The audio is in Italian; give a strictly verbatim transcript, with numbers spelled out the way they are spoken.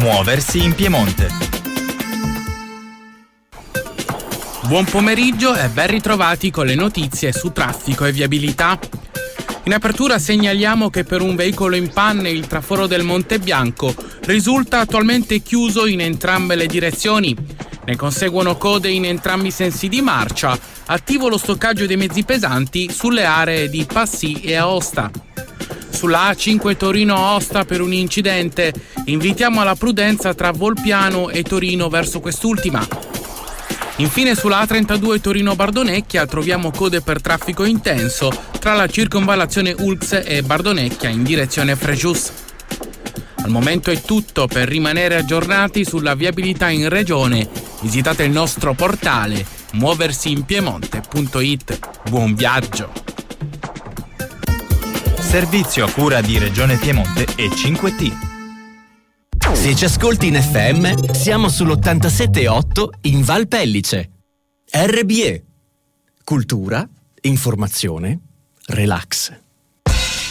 Muoversi in Piemonte. Buon pomeriggio e ben ritrovati con le notizie su traffico e viabilità. In apertura segnaliamo che per un veicolo in panne il traforo del Monte Bianco risulta attualmente chiuso in entrambe le direzioni. Ne conseguono code in entrambi i sensi di marcia, attivo lo stoccaggio dei mezzi pesanti sulle aree di Passì e Aosta. Sulla A cinque Torino-Aosta per un incidente, invitiamo alla prudenza tra Volpiano e Torino verso quest'ultima. Infine sulla A trentadue Torino-Bardonecchia troviamo code per traffico intenso tra la circonvallazione Ulx e Bardonecchia in direzione Frejus. Al momento è tutto. Per rimanere aggiornati sulla viabilità in regione, visitate il nostro portale muoversiinpiemonte punto it. Buon viaggio! Servizio a cura di Regione Piemonte e cinque T. Se ci ascolti in F M, siamo sull'ottantasette virgola otto in Val Pellice. R B E. Cultura, informazione, relax.